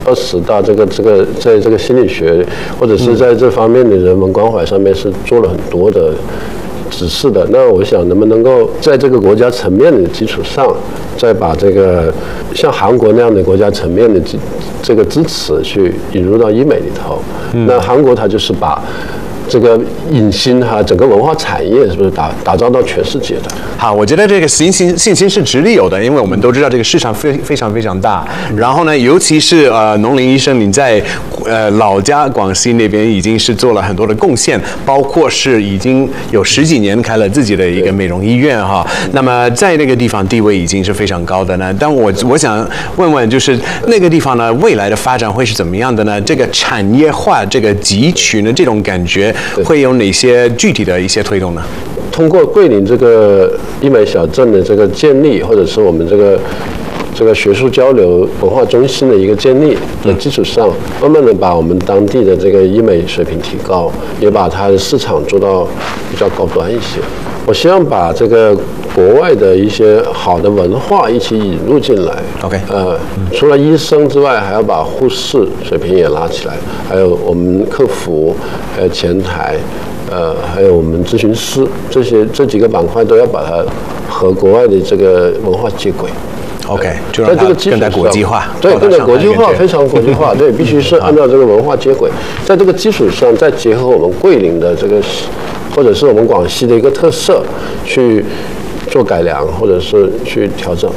大在这个心理学或者是在这方面的人文关怀上面是做了很多的指示的。那我想能不能够在这个国家层面的基础上，再把这个像韩国那样的国家层面的这个支持去引入到医美里头。那韩国它就是把这个影星整个文化产业是不是打造到全世界的？ 好，我觉得这个信心是直立有的，因为我们都知道这个市场非常大。然后呢，尤其是农林医生，你在老家广西那边已经是做了很多的贡献，包括是已经有10几年开了自己的一个美容医院哈。那么在那个地方地位已经是非常高的呢。但我想问问，就是那个地方呢，未来的发展会是怎么样的呢？这个产业化、这个集群的这种感觉，会有哪些具体的一些推动呢？ 通过桂林这个医美小镇的这个建立，或者是我们这个学术交流文化中心的一个建立的基础上，慢慢的把我们当地的这个医美水平提高，也把它的市场做到比较高端一些。我希望把这个国外的一些好的文化一起引入进来。 OK， 除了医生之外，还要把护士水平也拉起来，还有我们客服，还有前台。还有我们咨询师，这几个板块都要把它和国外的这个文化接轨。 OK， 就让它更加国际化。 对，更加国际化，非常国际化。对，必须是按照这个文化接轨，在这个基础上再结合我们桂林的这个，或者是我们广西的一个特色，去做改良，或者是去调整。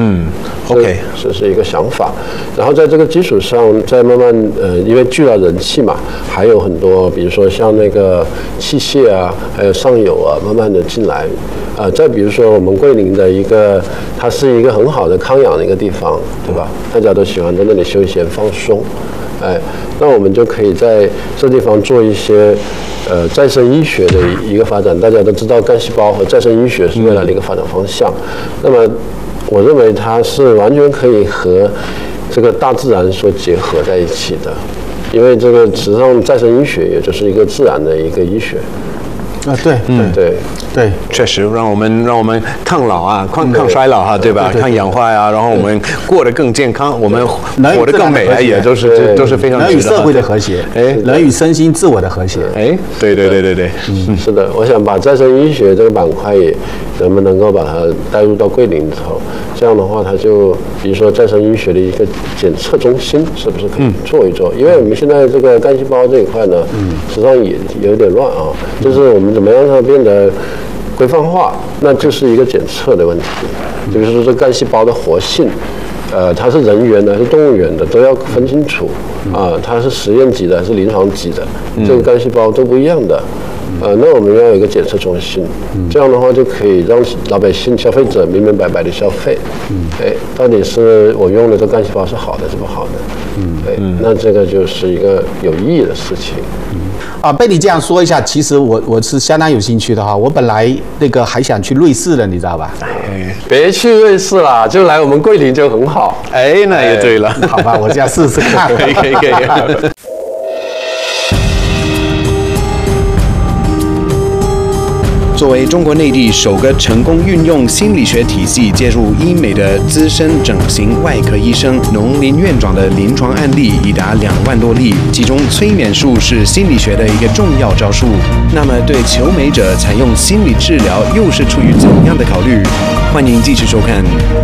OK， 这是一个想法，然后在这个基础上再慢慢因为聚了人气嘛，还有很多，比如说像那个器械啊，还有上游啊，慢慢的进来，再比如说我们桂林的它是一个很好的康养的一个地方，对吧？大家都喜欢在那里休闲放松，那我们就可以在这地方做一些再生医学的一个发展。大家都知道干细胞和再生医学是未来的一个发展方向，那么我认为它是完全可以和这个大自然所结合在一起的，因为这个实际上再生医学也就是一个自然的一个医学。 对，确实让我们抗老啊，抗衰老哈，对吧？抗氧化呀，然后我们过得更健康，我们活得更美啊，也都是非常人与社会的和谐，人与身心自我的和谐。 对， 是的，我想把再生医学这个板块也能够把它带入到桂林里头，这样的话，它就比如说再生医学的一个检测中心，是不是可以做一做？因为我们现在这个干细胞这一块呢，实际上也有点乱啊，就是我们怎么样让它变得规范化，那就是一个检测的问题。比如说这干细胞的活性，它是人源的还是动物源的，都要分清楚啊，它是实验级的还是临床级的，这个干细胞都不一样的。那我们要有一个检测中心，这样的话就可以让老百姓、消费者明明白白的消费。到底是我用的这干细胞是好的是不好的？那这个就是一个有意义的事情。 被你这样说一下，其实我是相当有兴趣的哈。我本来还想去瑞士的，你知道吧？ 别去瑞士啦，就来我们桂林就很好。 那也对了， 好吧，我这样试试看。 可以。作为中国内地首个成功运用心理学体系介入医美的资深整形外科医生，农林院长的临床案例已达2万多例，其中催眠术是心理学的一个重要招数。那么对求美者采用心理治疗又是出于怎样的考虑？欢迎继续收看。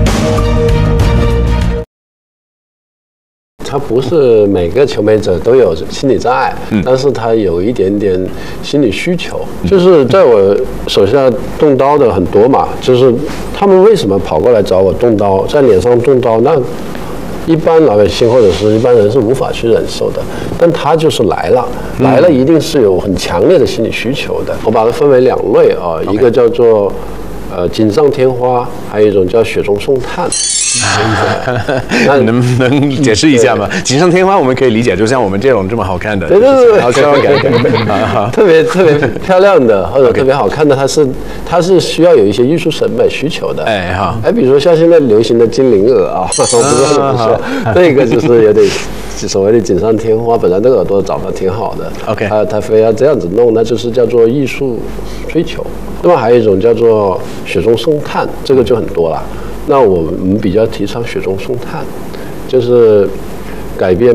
他不是每个求美者都有心理障碍，但是他有一点点心理需求。就是在我手下动刀的很多嘛，就是他们为什么跑过来找我动刀，在脸上动刀，那一般老百姓或者是一般人是无法去忍受的，但他就是来了一定是有很强烈的心理需求的。我把它分为2类啊，一个叫做锦上添花，还有一种叫雪中送炭。 那能不能解释一下吗？锦上添花我们可以理解，就像我们这种这么好看的， 对，特别漂亮的或者特别好看的，它是需要有一些艺术审美需求的。比如说像现在流行的精灵耳啊，我不知道不是，那个就是有点所谓的锦上添花，本来那个耳朵长得挺好的 ，OK， 他非要这样子弄，那就是叫做艺术追求。那么还有一种叫做雪中送炭，这个就很多了。那我们比较提倡雪中送炭，就是改变